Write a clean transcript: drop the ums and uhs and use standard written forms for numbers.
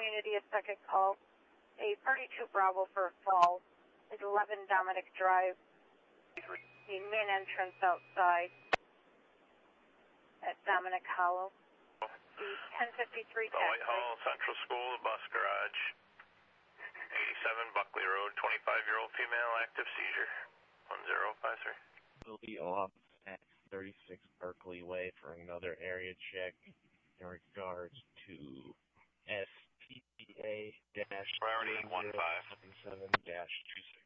community, a second call. A 32 Bravo for a fall is 11 Dominic Drive, the main entrance outside at Dominic Hollow. The 1053 The Whitehall Central School, the bus garage, 87 Buckley Road, 25-year-old female, active seizure, 1053. We'll be off at 36 Berkeley Way for another area check in regards to SPA-077-26.